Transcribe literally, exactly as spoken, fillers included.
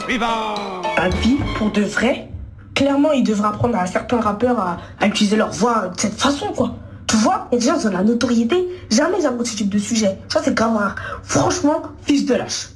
Suivant. Avis, pour de vrai, clairement, il devrait apprendre à certains rappeurs à, à utiliser leur voix de cette façon, quoi. Tu vois, il y a des gens qui ont de la notoriété, jamais ils abordent ce type de sujet. Ça, c'est grave rare. Franchement, fils de lâche.